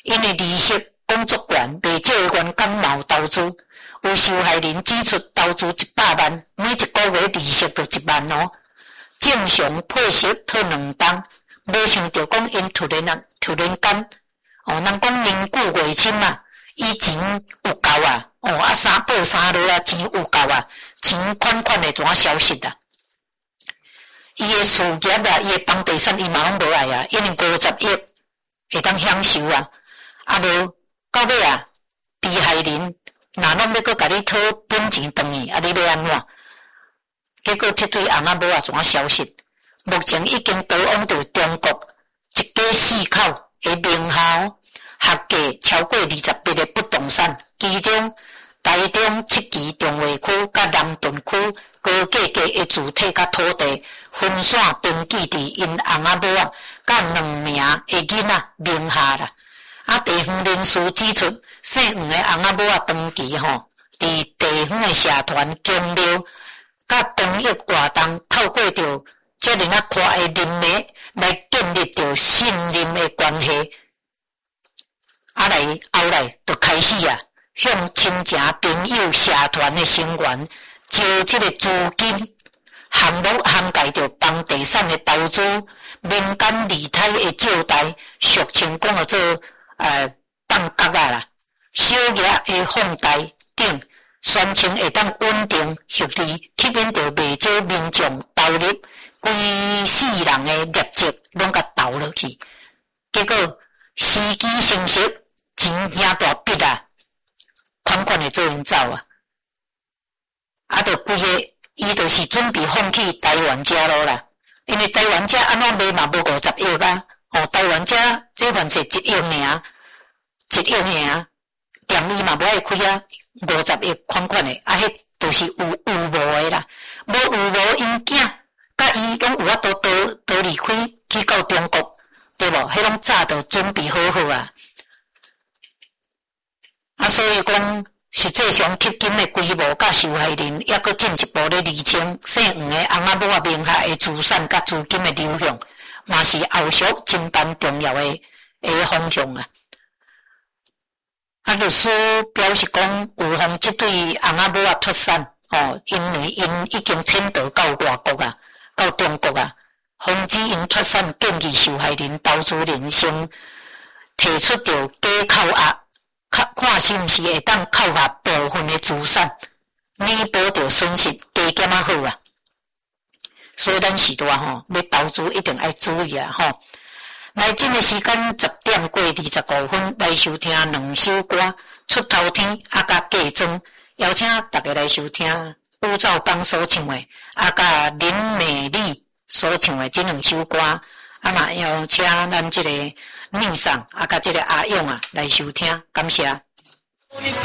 因为利息工作权，未少的员工嘛有投资，有受害人指出投资100万，每一个月利息就1万哦。正常配息退2档，无想到讲因突然间，人讲年久月深嘛，伊钱有够啊，三报三落啊，钱有够啊，钱款的怎消失啊？伊的事业啊，伊的房地产伊嘛拢无爱啊，因为50亿会当享受啊，无到尾啊，被害人若拢要搁甲你讨本钱回去，你要安怎？结果这对翁仔某啊怎消失？目前已经逃往到中国一家4口的名下合计超过28个不动产，其中台中7期中华区甲南屯区高价的主体甲土地分散登记伫因翁仔某啊甲2名的囡仔名下啦。地方人士指出，姓黄的翁仔某啊长期伫地方的社团经庙甲公益活动，透过着这人啊宽的人脉来建立着信任的关系，后来就开始啊，向亲情朋友社团的成员招这个资金，项目涵盖着房地产的投资、民间利贷的借贷，俗称讲做放角啊啦，小额的放贷等。宣称会当稳定获利，吸引到未少民众投入，规世人的业绩拢甲投落去，结果时机成熟，钱赢大笔啊，款的做因走啊，就规个伊就是准备放弃台湾遮咯啦，因为台湾遮安怎卖嘛无50亿啊，台湾遮这份是1亿尔，1亿尔，店伊嘛无爱开啊。50亿款的，迄就是有无的啦，无因囝，甲伊拢有法度都离开去到中国，对无？迄拢早就准备好啊。所以讲，实际上吸金的规模甲受害人，还阁进一步咧厘清姓黄的翁仔某啊名下的资产甲资金的流向，嘛是后续侦办重要的方向啊。律师表示讲，有方这对翁仔某啊脱产因为因已经迁到外国啊，到中国啊，防止因脱产，建议受害人投资人先提出着假扣押，看是毋是会当扣押部分的资产，弥补着损失，加减啊好啊。所以咱时代要投资一定要注意啊来，这个时间10点过25分，来收听2首歌，出头天甲嫁妆，邀请大家来收听吴兆邦所唱的，甲林美丽所唱的这2首歌，嘛邀请咱这个逆上甲这个阿勇来收听，感谢。